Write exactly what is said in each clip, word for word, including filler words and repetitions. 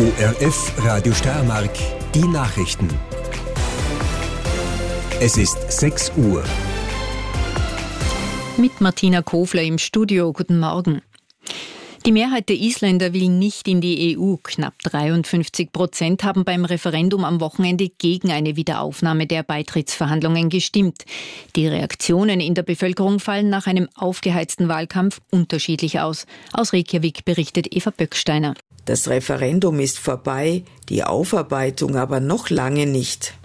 O R F Radio Steiermark, die Nachrichten. Es ist sechs Uhr. Mit Martina Kofler im Studio. Guten Morgen. Die Mehrheit der Isländer will nicht in die E U. Knapp dreiundfünfzig Prozent haben beim Referendum am Wochenende gegen eine Wiederaufnahme der Beitrittsverhandlungen gestimmt. Die Reaktionen in der Bevölkerung fallen nach einem aufgeheizten Wahlkampf unterschiedlich aus. Aus Reykjavik berichtet Eva Böcksteiner. Das Referendum ist vorbei, die Aufarbeitung aber noch lange nicht.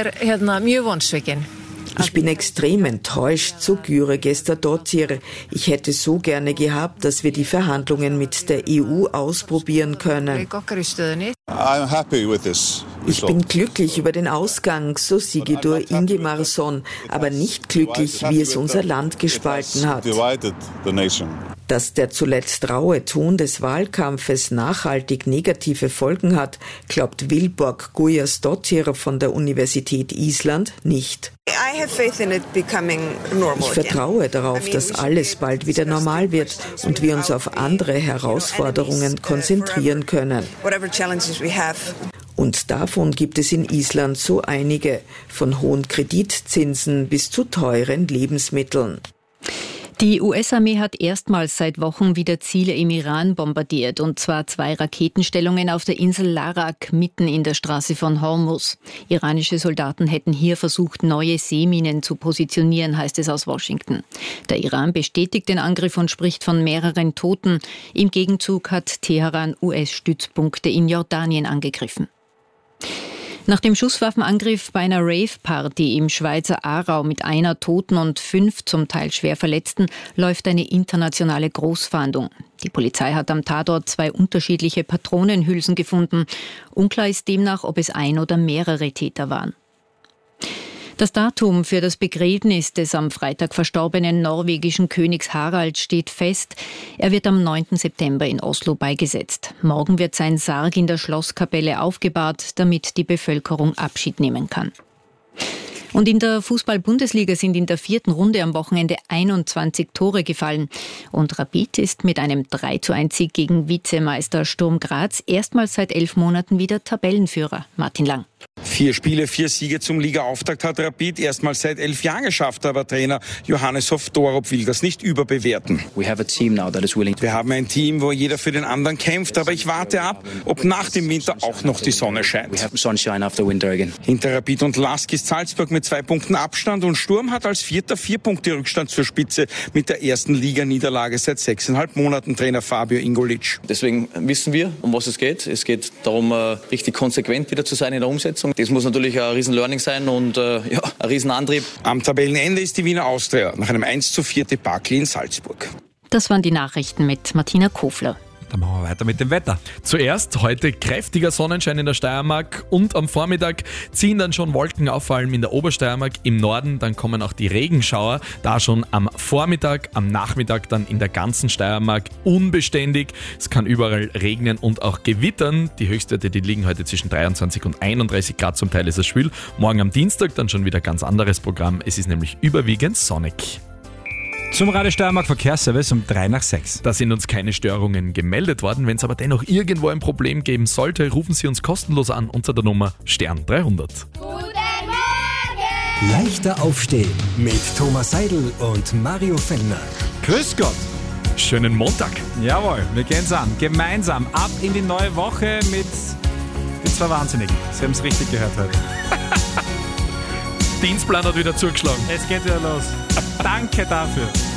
Ich bin extrem enttäuscht, so Gyre Gestadottir. Ich hätte so gerne gehabt, dass wir die Verhandlungen mit der E U ausprobieren können. Ich bin glücklich über den Ausgang, so Sigurdur Ingimarsson, aber nicht glücklich, wie es unser Land gespalten hat. Dass der zuletzt raue Ton des Wahlkampfes nachhaltig negative Folgen hat, glaubt Vilborg Guðjónsdóttir von der Universität Island nicht. Ich vertraue darauf, dass alles bald wieder normal wird und wir uns auf andere Herausforderungen konzentrieren können. Und davon gibt es in Island so einige, von hohen Kreditzinsen bis zu teuren Lebensmitteln. Die U S-Armee hat erstmals seit Wochen wieder Ziele im Iran bombardiert, und zwar zwei Raketenstellungen auf der Insel Larak mitten in der Straße von Hormuz. Iranische Soldaten hätten hier versucht, neue Seeminen zu positionieren, heißt es aus Washington. Der Iran bestätigt den Angriff und spricht von mehreren Toten. Im Gegenzug hat Teheran U S-Stützpunkte in Jordanien angegriffen. Nach dem Schusswaffenangriff bei einer Rave-Party im Schweizer Aarau mit einer Toten und fünf zum Teil schwer Verletzten läuft eine internationale Großfahndung. Die Polizei hat am Tatort zwei unterschiedliche Patronenhülsen gefunden. Unklar ist demnach, ob es ein oder mehrere Täter waren. Das Datum für das Begräbnis des am Freitag verstorbenen norwegischen Königs Harald steht fest. Er wird am neunten September in Oslo beigesetzt. Morgen wird sein Sarg in der Schlosskapelle aufgebahrt, damit die Bevölkerung Abschied nehmen kann. Und in der Fußball-Bundesliga sind in der vierten Runde am Wochenende einundzwanzig Tore gefallen. Und Rapid ist mit einem drei zu eins Sieg gegen Vizemeister Sturm Graz erstmals seit elf Monaten wieder Tabellenführer. Martin Lang. Vier Spiele, vier Siege zum Ligaauftakt hat Rapid erstmals seit elf Jahren geschafft, aber Trainer Johannes Hofdorup will das nicht überbewerten. We have a team now that is willing. Wir haben ein Team, wo jeder für den anderen kämpft, aber ich warte ab, ob nach dem Winter auch noch die Sonne scheint. We have sunshine after winter again. Hinter Rapid und Lask ist Salzburg mit zwei Punkten Abstand und Sturm hat als Vierter vier Punkte Rückstand zur Spitze mit der ersten Liganiederlage seit sechseinhalb Monaten, Trainer Fabio Ingolic. Deswegen wissen wir, um was es geht. Es geht darum, richtig konsequent wieder zu sein in der Umsetzung. Das muss natürlich ein riesen Learning sein und äh, ja, ein riesen Antrieb. Am Tabellenende ist die Wiener Austria nach einem eins zu vier Debakel in Salzburg. Das waren die Nachrichten mit Martina Kofler. Dann machen wir weiter mit dem Wetter. Zuerst heute kräftiger Sonnenschein in der Steiermark und am Vormittag ziehen dann schon Wolken auf, vor allem in der Obersteiermark. Im Norden dann kommen auch die Regenschauer, da schon am Vormittag, am Nachmittag dann in der ganzen Steiermark unbeständig. Es kann überall regnen und auch gewittern. Die Höchstwerte, die liegen heute zwischen dreiundzwanzig und einunddreißig Grad, zum Teil ist es schwül. Morgen am Dienstag dann schon wieder ganz anderes Programm. Es ist nämlich überwiegend sonnig. Zum Radio Steiermark Verkehrsservice um drei nach sechs. Da sind uns keine Störungen gemeldet worden. Wenn es aber dennoch irgendwo ein Problem geben sollte, rufen Sie uns kostenlos an unter der Nummer Stern dreihundert. Guten Morgen! Leichter Aufstehen mit Thomas Seidel und Mario Fellner. Grüß Gott! Schönen Montag! Jawohl, wir gehen's an. Gemeinsam ab in die neue Woche mit den zwei Wahnsinnigen. Sie haben es richtig gehört heute. Dienstplan hat wieder zugeschlagen. Es geht wieder los. Danke dafür.